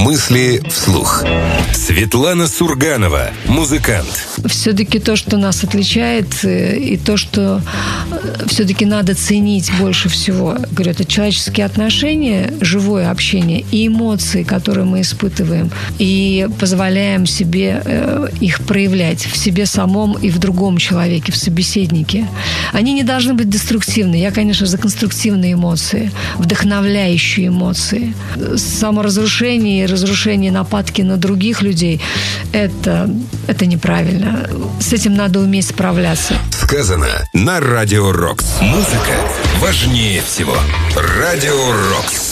Мысли вслух. Светлана Сурганова, музыкант. Все-таки то, что нас отличает, и то, что все-таки надо ценить больше всего, говорю, это человеческие отношения, живое общение и эмоции, которые мы испытываем, и позволяем себе их проявлять в себе самом и в другом человеке, в собеседнике. Они не должны быть деструктивны. Я, конечно, за конструктивные эмоции, вдохновляющие эмоции. Саморазрушение и разрушение, нападки на других людей – это неправильно. С этим надо уметь справляться. Сказано на Радио Рокс. Музыка важнее всего. Радио Рокс.